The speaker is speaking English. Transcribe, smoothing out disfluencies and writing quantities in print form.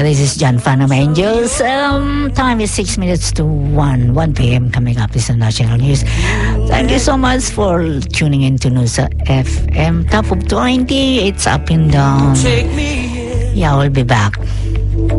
This is John Phantom Angels. Time is 6 minutes to 1 p.m. Coming up is the national news. Thank you so much for tuning in to Nusa FM. Top of 20, it's up and down. Yeah, we'll be back.